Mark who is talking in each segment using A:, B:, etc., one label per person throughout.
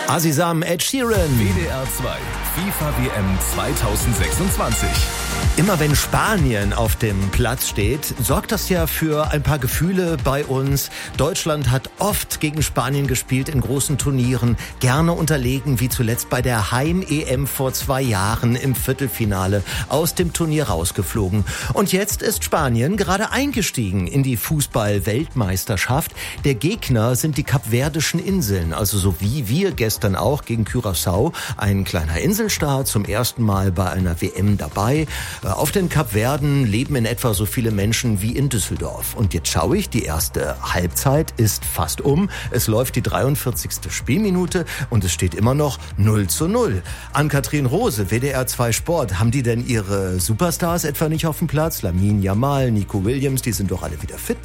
A: Asisam, Ed Sheeran.
B: WDR 2, FIFA WM 2026.
A: Immer wenn Spanien auf dem Platz steht, sorgt das ja für ein paar Gefühle bei uns. Deutschland hat oft gegen Spanien gespielt in großen Turnieren, gerne unterlegen, wie zuletzt bei der Heim-EM vor 2 Jahren im Viertelfinale aus dem Turnier rausgeflogen. Und jetzt ist Spanien gerade eingestiegen in die Fußball-Weltmeisterschaft. Der Gegner sind die Kapverdischen Inseln, also so wie wir gestern auch gegen Curaçao. Ein kleiner Inselstaat, zum ersten Mal bei einer WM dabei. Auf den Kapverden leben in etwa so viele Menschen wie in Düsseldorf. Und jetzt schaue ich, die erste Halbzeit ist fast um. Es läuft die 43. Spielminute und es steht immer noch 0:0. Ann-Kathrin Rose, WDR 2 Sport. Haben die denn ihre Superstars etwa nicht auf dem Platz? Lamine Yamal, Nico Williams, die sind doch alle wieder fit.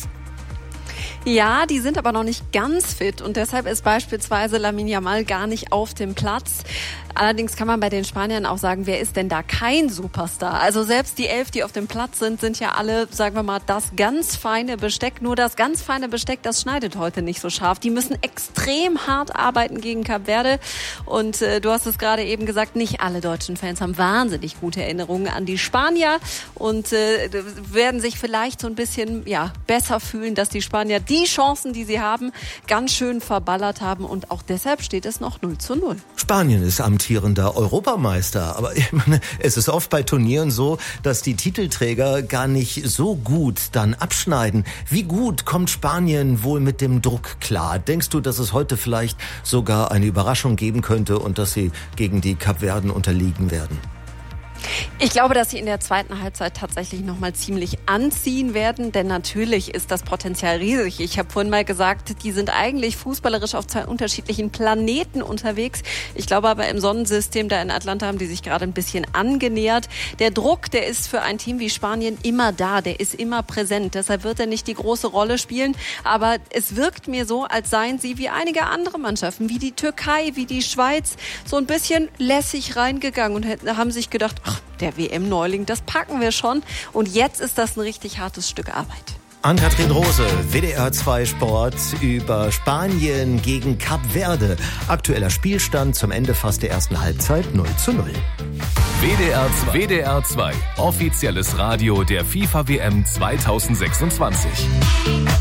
C: Ja, die sind aber noch nicht ganz fit und deshalb ist beispielsweise Lamine Yamal gar nicht auf dem Platz. Allerdings kann man bei den Spaniern auch sagen, wer ist denn da kein Superstar? Also selbst die 11, die auf dem Platz sind ja alle, sagen wir mal, das ganz feine Besteck. Nur das ganz feine Besteck, das schneidet heute nicht so scharf. Die müssen extrem hart arbeiten gegen Kap Verde. Und du hast es gerade eben gesagt, nicht alle deutschen Fans haben wahnsinnig gute Erinnerungen an die Spanier und werden sich vielleicht so ein bisschen besser fühlen, dass die Spanier die Chancen, die sie haben, ganz schön verballert haben. Und auch deshalb steht es noch 0:0.
A: Spanien ist amtierender Europameister. Aber ich meine, es ist oft bei Turnieren so, dass die Titelträger gar nicht so gut dann abschneiden. Wie gut kommt Spanien wohl mit dem Druck klar? Denkst du, dass es heute vielleicht sogar eine Überraschung geben könnte und dass sie gegen die Kapverden unterliegen werden?
C: Ich glaube, dass sie in der zweiten Halbzeit tatsächlich nochmal ziemlich anziehen werden, denn natürlich ist das Potenzial riesig. Ich habe vorhin mal gesagt, die sind eigentlich fußballerisch auf 2 unterschiedlichen Planeten unterwegs. Ich glaube aber im Sonnensystem da in Atlanta haben die sich gerade ein bisschen angenähert. Der Druck, der ist für ein Team wie Spanien immer da, der ist immer präsent. Deshalb wird er nicht die große Rolle spielen, aber es wirkt mir so, als seien sie wie einige andere Mannschaften, wie die Türkei, wie die Schweiz, so ein bisschen lässig reingegangen und haben sich gedacht, der WM-Neuling, das packen wir schon. Und jetzt ist das ein richtig hartes Stück Arbeit.
A: Ann-Kathrin Rose, WDR 2 Sport über Spanien gegen Kap Verde. Aktueller Spielstand zum Ende fast der ersten Halbzeit 0:0.
B: WDR 2, offizielles Radio der FIFA WM 2026.